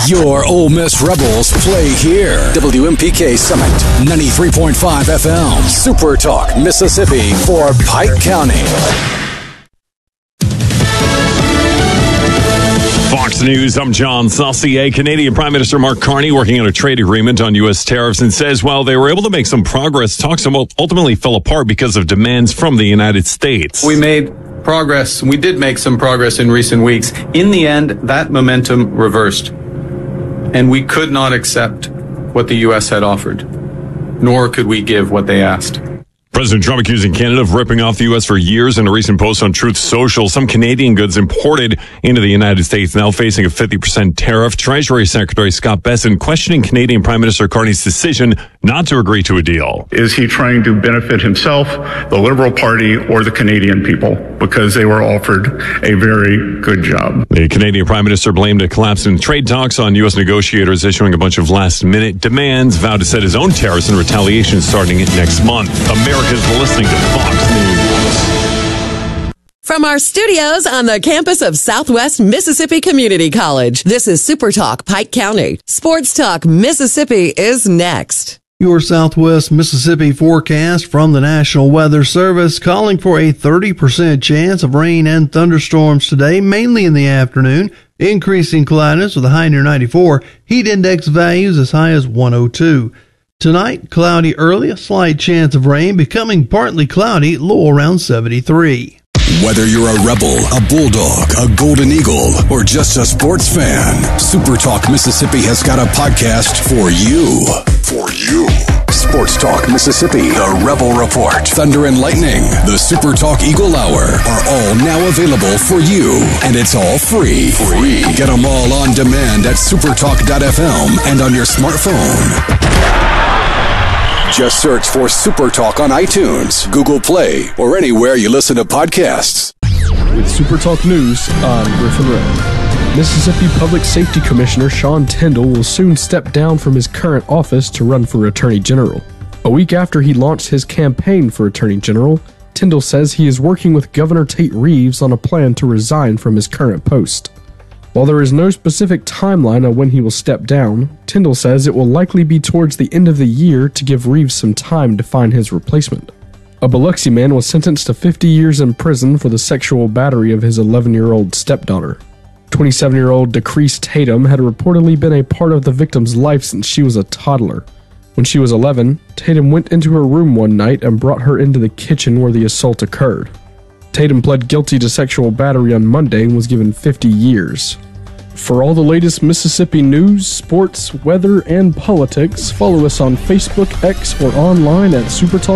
Your Ole Miss Rebels play here. WMPK Summit, 93.5 FM. Super Talk, Mississippi for Pike County. Fox News, I'm John Saucier. Canadian Prime Minister Mark Carney working on a trade agreement on U.S. tariffs and says while they were able to make some progress, talks ultimately fell apart because of demands from the United States. We made progress. We did make some progress in recent weeks. In the end, that momentum reversed. And we could not accept what the U.S. had offered, nor could we give what they asked. President Trump accusing Canada of ripping off the U.S. for years in a recent post on Truth Social. Some Canadian goods imported into the United States now facing a 50% tariff. Treasury Secretary Scott Bessent questioning Canadian Prime Minister Carney's decision not to agree to a deal. Is he trying to benefit himself, the Liberal Party, or the Canadian people? Because they were offered a very good job. The Canadian Prime Minister blamed a collapse in trade talks on U.S. negotiators issuing a bunch of last-minute demands, vowed to set his own tariffs in retaliation starting next month. America's listening to Fox News. From our studios on the campus of Southwest Mississippi Community College, this is Super Talk Pike County. Sports Talk Mississippi is next. Your Southwest Mississippi forecast from the National Weather Service calling for a 30% chance of rain and thunderstorms today, mainly in the afternoon. Increasing cloudiness with a high near 94. Heat index values as high as 102. Tonight, cloudy early, a slight chance of rain, becoming partly cloudy, low around 73. Whether you're a Rebel, a Bulldog, a Golden Eagle, or just a sports fan, Super Talk Mississippi has got a podcast for you. For you. Sports Talk Mississippi, the Rebel Report, Thunder and Lightning, the Super Talk Eagle Hour are all now available for you. And it's all free. Get them all on demand at supertalk.fm and on your smartphone. Just search for Super Talk on iTunes, Google Play, or anywhere you listen to podcasts. With Super Talk News, I'm Griffin Rowe. Mississippi Public Safety Commissioner Sean Tindell will soon step down from his current office to run for Attorney General. A week after he launched his campaign for Attorney General, Tindell says he is working with Governor Tate Reeves on a plan to resign from his current post. While there is no specific timeline on when he will step down, Tindell says it will likely be towards the end of the year to give Reeves some time to find his replacement. A Biloxi man was sentenced to 50 years in prison for the sexual battery of his 11-year-old stepdaughter. 27-year-old Decrease Tatum had reportedly been a part of the victim's life since she was a toddler. When she was 11, Tatum went into her room one night and brought her into the kitchen where the assault occurred. Tatum pled guilty to sexual battery on Monday and was given 50 years. For all the latest Mississippi news, sports, weather, and politics, follow us on Facebook, X, or online at Super Talk.